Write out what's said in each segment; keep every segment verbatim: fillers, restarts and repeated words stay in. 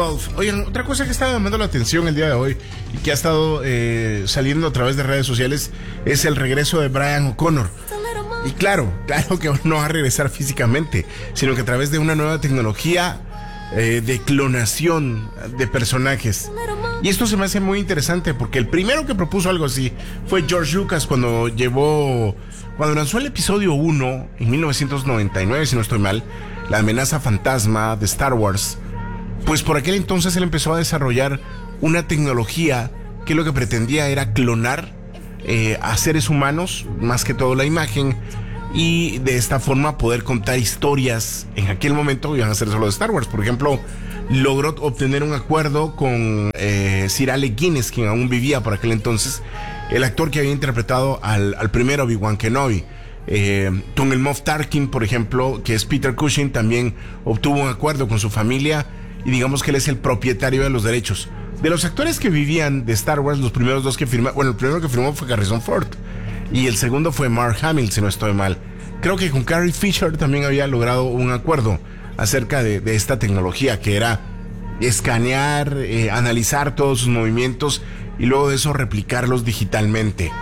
Oigan, otra cosa que está llamando la atención el día de hoy y que ha estado eh, saliendo a través de redes sociales es el regreso de Brian O'Connor. Y claro, claro que no va a regresar físicamente, sino que a través de una nueva tecnología eh, de clonación de personajes. Y esto se me hace muy interesante porque el primero que propuso algo así fue George Lucas cuando llevó, cuando lanzó el episodio uno en mil novecientos noventa y nueve, si no estoy mal, la amenaza fantasma de Star Wars. Pues por aquel entonces él empezó a desarrollar una tecnología que lo que pretendía era clonar eh, a seres humanos, más que todo la imagen, y de esta forma poder contar historias. En aquel momento iban a ser solo de Star Wars. Por ejemplo, logró obtener un acuerdo con eh, Sir Alec Guinness, quien aún vivía por aquel entonces, el actor que había interpretado al, al primer Obi-Wan Kenobi. Eh, con el Moff Tarkin, por ejemplo, que es Peter Cushing, también obtuvo un acuerdo con su familia y digamos que él es el propietario de los derechos. De los actores que vivían de Star Wars, los primeros dos que firmaron, bueno, el primero que firmó fue Harrison Ford y el segundo fue Mark Hamill, si no estoy mal. Creo que con Carrie Fisher también había logrado un acuerdo acerca de, de esta tecnología, que era escanear, eh, analizar todos sus movimientos y luego de eso replicarlos digitalmente.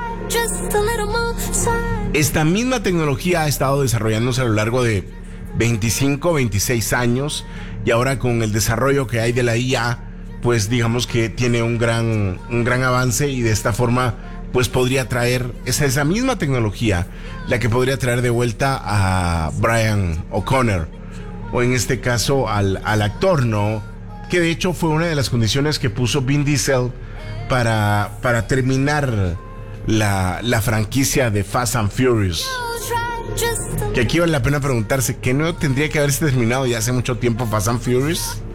Esta misma tecnología ha estado desarrollándose a lo largo de veinticinco, veintiséis años, y ahora con el desarrollo que hay de la I A, pues digamos que tiene un gran, un gran avance, y de esta forma pues podría traer esa, esa misma tecnología la que podría traer de vuelta a Brian O'Connor, o en este caso al, al actor, ¿no? Que de hecho fue una de las condiciones que puso Vin Diesel para, para terminar la, la franquicia de Fast and Furious. Que aquí vale la pena preguntarse, ¿que no tendría que haberse terminado ya hace mucho tiempo Fast and Furious?